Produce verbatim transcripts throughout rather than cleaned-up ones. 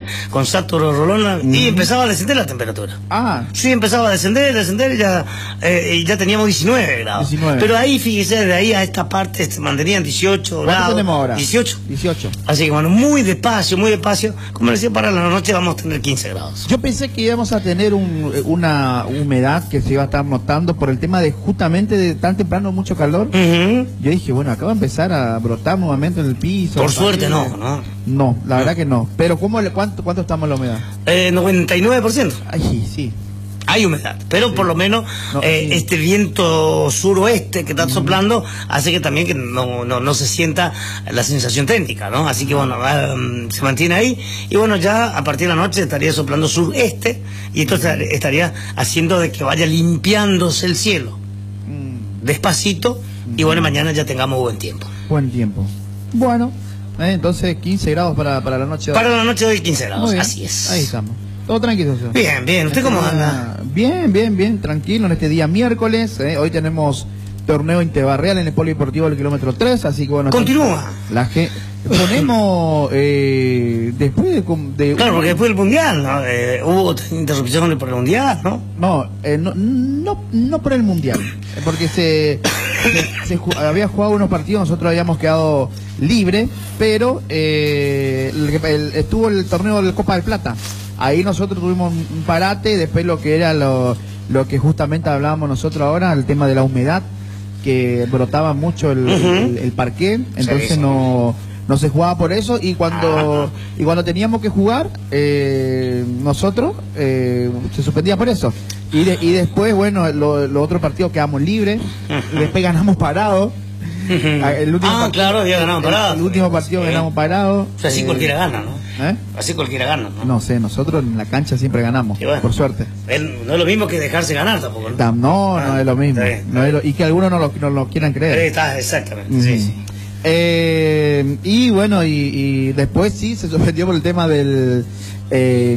con Saturno Rolona, mm. y empezaba a descender la temperatura. Ah. Sí, empezaba a descender, descender, y ya, eh, y ya teníamos diecinueve grados. diecinueve. Pero ahí, fíjese, de ahí a esta parte se mantenían dieciocho grados. ¿Cuánto tenemos ahora? dieciocho. dieciocho. Así que bueno, muy despacio, muy despacio. Como decía, para la noche vamos a tener quince grados. Yo pensé que íbamos a tener un, una humedad que se iba a estar notando por el tema de justamente de tan temprano mucho calor. Uh-huh. Yo dije, bueno, acá va a empezar a brotar nuevamente en el piso. Por suerte no, ¿no? No, la no. verdad que no. Pero ¿cómo, cuánto, ¿cuánto estamos en la humedad? Eh, noventa y nueve por ciento. Ay, sí. Hay humedad, pero sí. por lo menos no, eh, sí. este viento suroeste que está mm. soplando hace que también que no, no, no se sienta la sensación térmica, ¿no? Así que bueno, um, se mantiene ahí y bueno, ya a partir de la noche estaría soplando sureste y esto mm. estaría haciendo de que vaya limpiándose el cielo mm. despacito mm. y bueno, mañana ya tengamos buen tiempo. Buen tiempo. Bueno, eh, entonces quince grados para, para la noche de hoy. Para la noche de hoy quince grados, así es. Ahí estamos. Todo tranquilo. Bien, bien. ¿Usted cómo anda? Bien, bien, bien. Tranquilo en este día miércoles. ¿eh? Hoy tenemos torneo interbarrial en el Polideportivo del kilómetro tres, así que bueno. Continúa. La G... Ponemos eh, después de, de... Claro, porque después del Mundial, ¿no? Eh, hubo interrupciones por el Mundial, ¿no? No, eh, no, no, no por el Mundial. Porque se, se, se ju había jugado unos partidos, nosotros habíamos quedado libres, pero eh, el, el, estuvo el torneo de Copa del Plata. Ahí nosotros tuvimos un parate, después lo que era lo, lo que justamente hablábamos nosotros ahora, el tema de la humedad, que brotaba mucho el, uh-huh. el, el parqué, entonces sí, sí. no, no se jugaba por eso, y cuando ah. y cuando teníamos que jugar, eh, nosotros, eh, se suspendía por eso. Y, de, y después, bueno, los lo otros partidos quedamos libres, uh-huh. y después ganamos parados. El último ah, partido, claro, ya ganamos parados. El, el último partido sí. ganamos parados. O sea, así eh, cualquiera gana, ¿no? ¿Eh? Así cualquiera gana, ¿no? No sé, nosotros en la cancha siempre ganamos, bueno, por suerte. Él, no es lo mismo que dejarse ganar tampoco, ¿no? No, ah, no es lo mismo. Está bien, está no es lo, y que algunos no lo, no lo quieran creer. Está, exactamente, mm. sí, sí. Eh, y bueno, y, y después sí se suspendió por el tema del... Eh,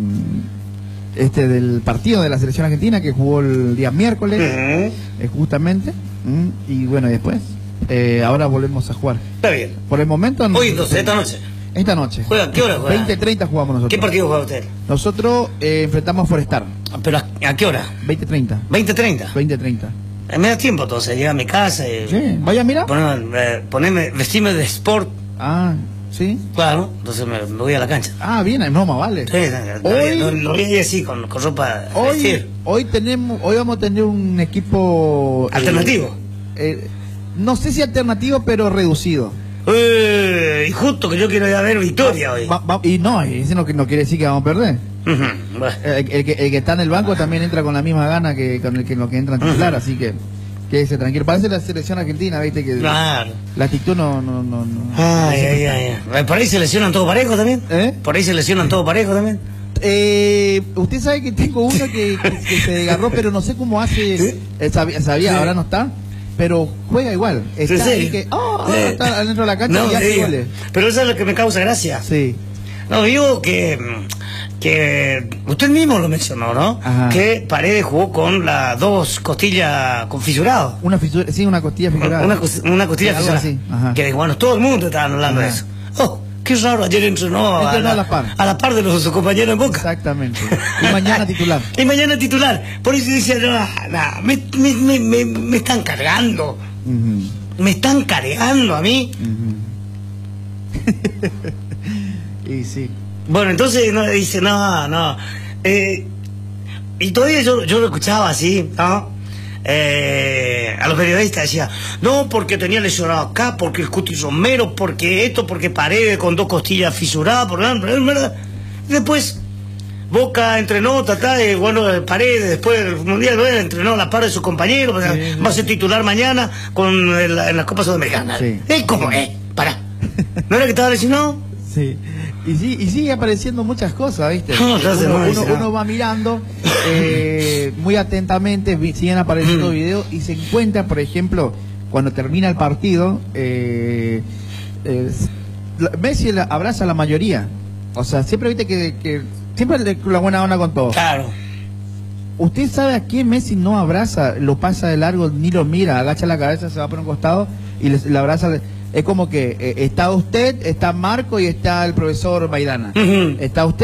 este del partido de la selección argentina que jugó el día miércoles, uh-huh. eh, justamente. Mm, y bueno, y después... Eh, ahora volvemos a jugar. Está bien. Por el momento... Hoy, entonces, esta noche. Esta noche. ¿Juega? ¿Qué hora juega? veinte treinta jugamos nosotros. ¿Qué partido juega usted? Nosotros eh, enfrentamos Forestar. ¿Pero a, a qué hora? veinte treinta. ¿veinte treinta? veinte treinta. Me da tiempo entonces, llega a mi casa y... Sí, vaya, mira. Ponerme, eh, ponerme, vestirme de sport. Ah, sí. Claro, entonces me, me voy a la cancha. Ah, bien, no más vale. Sí, hoy, lo, lo voy a ir así, con, con ropa hoy, vestir. Hoy tenemos, hoy vamos a tener un equipo... ¿Alternativo? Eh, eh, no sé si alternativo, pero reducido. Eh, y justo que yo quiero ir a ver Victoria hoy. Va, va, y no, eso no, no quiere decir que vamos a perder. Uh-huh. Bueno. el, el, que, el que está en el banco uh-huh. también entra con la misma gana que con el que, lo que entra en titular, uh-huh. así que quédese tranquilo. Parece la selección argentina, viste que claro. La actitud no, no, no, no ay, no ay, ay, ay. ¿Por ahí se lesionan todo parejo también? ¿Eh? ¿Por ahí se lesionan todo parejo también? Eh, usted sabe que tengo uno que, que, que se desgarró, pero no sé cómo hace. ¿Sí? eh, sabía, sabía sí. Ahora no está. Pero juega igual. Está ahí que, oh, eh, está adentro de la cancha no, y hace goles. Pero eso es lo que me causa gracia. Sí. No, digo que, que usted mismo lo mencionó, ¿no? Ajá. Que Paredes jugó con las dos costillas con fisurado. Una fisura, sí, una costilla fisurada. Una, una costilla sí, fisurada. Así. Ajá. Que bueno, todo el mundo estaba hablando Ajá. de eso. Oh, qué raro, ayer entrenó, entrenó a, la, a la par. A la par de los sus compañeros en Boca. Exactamente. Y mañana titular. Y mañana titular. Por eso decía, no, no, me, me, me, me, me están cargando. Uh-huh. Me están cargando a mí. Uh-huh. Y sí. Bueno, entonces no, dice, no, no. Eh, y todavía yo, yo lo escuchaba así, ¿no? Eh, a los periodistas decía, no, porque tenía lesionado acá, porque el Cuti Romero, porque esto, porque Paredes con dos costillas fisuradas, por ¿verdad? Y después Boca entrenó, tatá, y bueno, Paredes después del Mundial, bueno, entrenó a la par de sus compañeros, sí, sí, va a ser titular mañana con el, en la Copa Sudamericana. Sí. ¿Eh? ¿Cómo? ¿Eh? Pará. ¿No era que estaba lesionado? Sí. Y, sí, y sigue apareciendo muchas cosas, ¿viste? No, uno, uno, uno va mirando eh, muy atentamente, siguen apareciendo videos y se encuentra, por ejemplo, cuando termina el partido, eh, eh, Messi la, abraza a la mayoría. O sea, siempre viste que, que siempre le, la buena onda con todo. Claro. ¿Usted sabe a quién Messi no abraza? Lo pasa de largo, ni lo mira, agacha la cabeza, se va por un costado y le, le abraza. Es como que eh, está usted, está Marco y está el profesor Maidana. Uh-huh. Está usted.